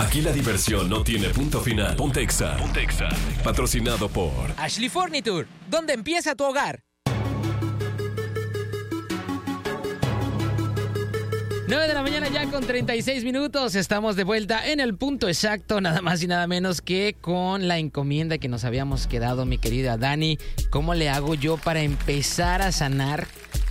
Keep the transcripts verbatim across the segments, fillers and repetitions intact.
Aquí la diversión no tiene punto final. Ponte Exa. Ponte Exa. Patrocinado por Ashley Furniture, donde empieza tu hogar. nueve de la mañana ya con treinta y seis minutos. Estamos de vuelta en el punto exacto, nada más y nada menos que con la encomienda que nos habíamos quedado, mi querida Dani. ¿Cómo le hago yo para empezar a sanar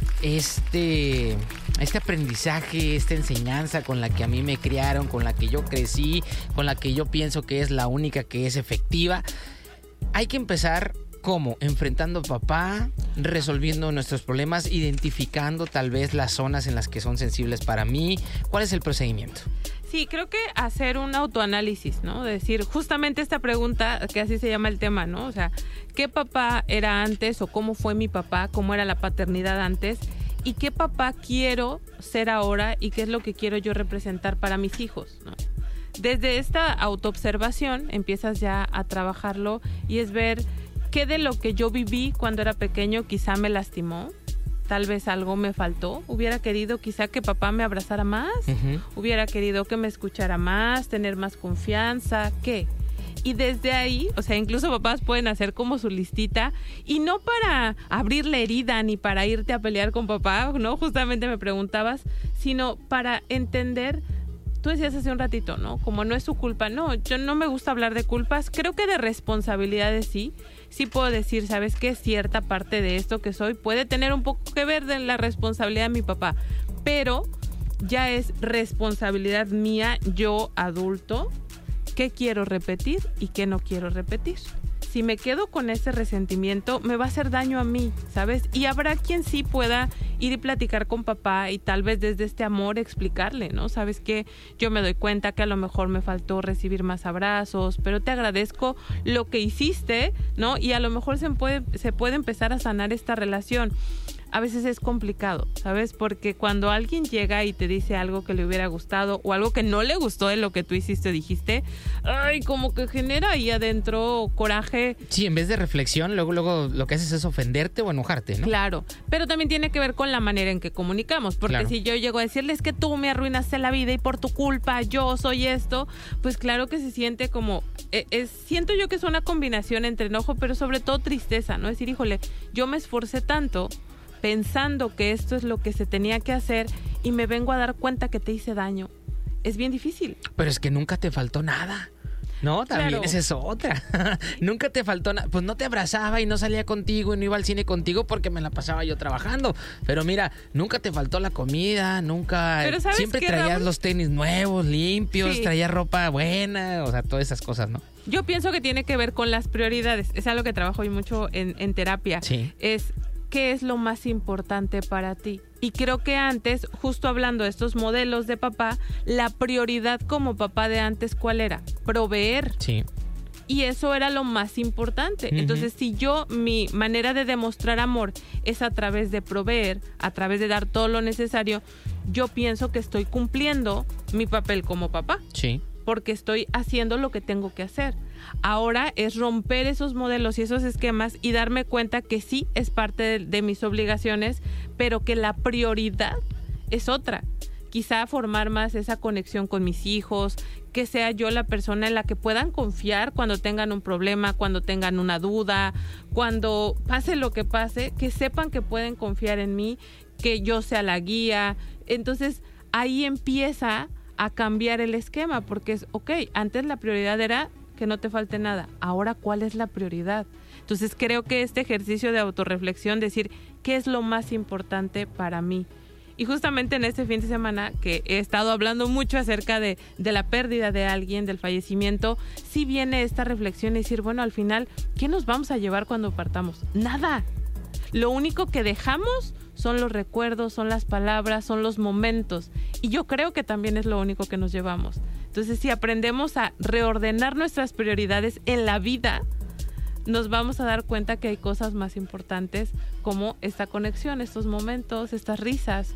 este, este aprendizaje, esta enseñanza con la que a mí me criaron, con la que yo crecí, con la que yo pienso que es la única que es efectiva? Hay que empezar... ¿Cómo? Enfrentando a papá, resolviendo nuestros problemas, identificando tal vez las zonas en las que son sensibles para mí. ¿Cuál es el procedimiento? Sí, creo que hacer un autoanálisis, ¿no? Decir, justamente esta pregunta, que así se llama el tema, ¿no? O sea, ¿qué papá era antes o cómo fue mi papá? ¿Cómo era la paternidad antes? ¿Y qué papá quiero ser ahora? ¿Y qué es lo que quiero yo representar para mis hijos, ¿no? Desde esta autoobservación empiezas ya a trabajarlo y es ver... ¿Qué de lo que yo viví cuando era pequeño quizá me lastimó? Tal vez algo me faltó. Hubiera querido quizá que papá me abrazara más. Uh-huh. Hubiera querido que me escuchara más, tener más confianza. ¿Qué? Y desde ahí, o sea, incluso papás pueden hacer como su listita. Y no para abrir la herida ni para irte a pelear con papá, ¿no? Justamente me preguntabas, sino para entender... Tú decías hace un ratito, ¿no? Como no es su culpa. No, yo no me gusta hablar de culpas. Creo que de responsabilidades sí. Sí puedo decir, ¿sabes qué? Cierta parte de esto que soy puede tener un poco que ver de la responsabilidad de mi papá. Pero ya es responsabilidad mía, yo adulto, qué quiero repetir y qué no quiero repetir. Si me quedo con ese resentimiento, me va a hacer daño a mí, ¿sabes? Y habrá quien sí pueda ir y platicar con papá y tal vez desde este amor explicarle, ¿no? ¿Sabes qué? Yo me doy cuenta que a lo mejor me faltó recibir más abrazos, pero te agradezco lo que hiciste, ¿no? Y a lo mejor se puede, se puede empezar a sanar esta relación. A veces es complicado, ¿sabes? Porque cuando alguien llega y te dice algo que le hubiera gustado o algo que no le gustó de lo que tú hiciste o dijiste, ay, como que genera ahí adentro coraje. Sí, en vez de reflexión, luego, luego lo que haces es ofenderte o enojarte, ¿no? Claro, pero también tiene que ver con la manera en que comunicamos, porque claro. Si yo llego a decirles que tú me arruinaste la vida y por tu culpa yo soy esto, pues claro que se siente como, eh, es, siento yo que es una combinación entre enojo, pero sobre todo tristeza, ¿no? Es decir, híjole, yo me esforcé tanto pensando que esto es lo que se tenía que hacer y me vengo a dar cuenta que te hice daño. Es bien difícil. Pero es que nunca te faltó nada. No, también claro. Esa es otra. Nunca te faltó nada. Pues no te abrazaba y no salía contigo y no iba al cine contigo porque me la pasaba yo trabajando. Pero mira, nunca te faltó la comida, nunca... Siempre qué, traías Raúl? Los tenis nuevos, limpios, sí. Traías ropa buena, o sea, todas esas cosas, ¿no? Yo pienso que tiene que ver con las prioridades. Es algo que trabajo yo mucho en, en terapia. Sí. Es... ¿Qué es lo más importante para ti? Y creo que antes, justo hablando de estos modelos de papá, la prioridad como papá de antes, ¿cuál era? Proveer. Sí. Y eso era lo más importante. Uh-huh. Entonces, si yo, mi manera de demostrar amor es a través de proveer, a través de dar todo lo necesario, yo pienso que estoy cumpliendo mi papel como papá. Sí. Porque estoy haciendo lo que tengo que hacer. Ahora es romper esos modelos y esos esquemas y darme cuenta que sí es parte de, de mis obligaciones, pero que la prioridad es otra. Quizá formar más esa conexión con mis hijos, que sea yo la persona en la que puedan confiar cuando tengan un problema, cuando tengan una duda, cuando pase lo que pase, que sepan que pueden confiar en mí, que yo sea la guía. Entonces ahí empieza a cambiar el esquema, porque es, ok, antes la prioridad era que no te falte nada, ahora ¿cuál es la prioridad? Entonces creo que este ejercicio de autorreflexión, decir, ¿qué es lo más importante para mí? Y justamente en este fin de semana que he estado hablando mucho acerca de, de la pérdida de alguien, del fallecimiento, sí viene esta reflexión y decir, bueno, al final, ¿qué nos vamos a llevar cuando partamos? Nada. Lo único que dejamos son los recuerdos, son las palabras, son los momentos. Y yo creo que también es lo único que nos llevamos. Entonces, si aprendemos a reordenar nuestras prioridades en la vida, nos vamos a dar cuenta que hay cosas más importantes como esta conexión, estos momentos, estas risas, ¿no?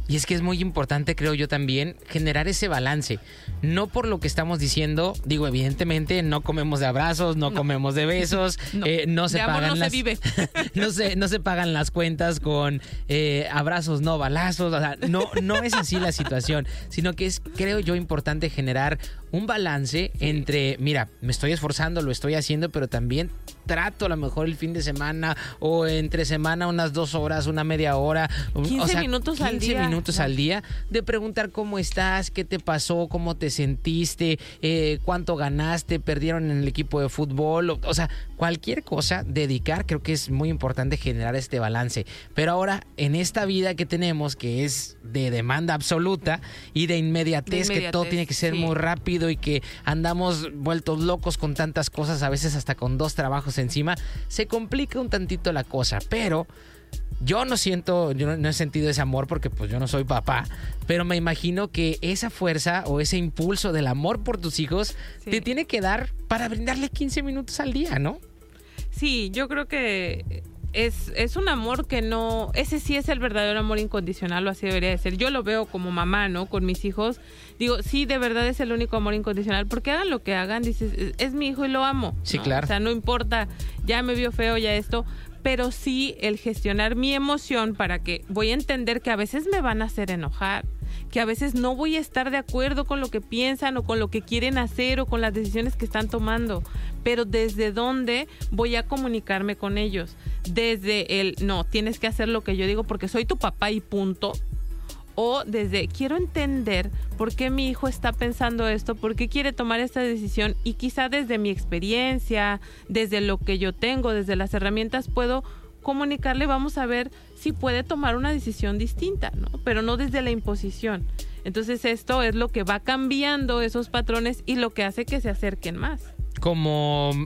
Y es que es muy importante, creo yo también, generar ese balance. No por lo que estamos diciendo, digo, evidentemente no comemos de abrazos, no, no. comemos de besos, no, eh, no se de amor pagan no las se vive. no se no se pagan las cuentas con eh, abrazos, no balazos. O sea, no no es así la situación, sino que es, creo yo, importante generar un balance entre, mira, me estoy esforzando, lo estoy haciendo, pero también trato a lo mejor el fin de semana o entre semana unas dos horas, una media hora, quince o sea, minutos quince al día. minutos al día de preguntar cómo estás, qué te pasó, cómo te sentiste, eh, cuánto ganaste, perdieron en el equipo de fútbol, o, o sea, cualquier cosa, dedicar, creo que es muy importante generar este balance. Pero ahora, en esta vida que tenemos, que es de demanda absoluta y de inmediatez, de inmediatez que todo tiene que ser sí. muy rápido y que andamos vueltos locos con tantas cosas, a veces hasta con dos trabajos encima, se complica un tantito la cosa, pero yo no siento, yo no, no he sentido ese amor porque pues yo no soy papá, pero me imagino que esa fuerza o ese impulso del amor por tus hijos sí. te tiene que dar para brindarle quince minutos al día, ¿no? Sí, yo creo que es, es un amor que no, ese sí es el verdadero amor incondicional, o así debería de ser. Yo lo veo como mamá, ¿no? Con mis hijos, digo, sí, de verdad es el único amor incondicional, porque hagan lo que hagan, dices, es, es mi hijo y lo amo. Sí, ¿no? claro. O sea, no importa, ya me vio feo, ya esto, pero sí el gestionar mi emoción para que voy a entender que a veces me van a hacer enojar, que a veces no voy a estar de acuerdo con lo que piensan o con lo que quieren hacer o con las decisiones que están tomando, pero desde dónde voy a comunicarme con ellos, desde el no, tienes que hacer lo que yo digo porque soy tu papá y punto, o desde quiero entender por qué mi hijo está pensando esto, por qué quiere tomar esta decisión, y quizá desde mi experiencia, desde lo que yo tengo, desde las herramientas puedo comunicarle, vamos a ver si puede tomar una decisión distinta, ¿no? Pero no desde la imposición. Entonces esto es lo que va cambiando esos patrones y lo que hace que se acerquen más. Como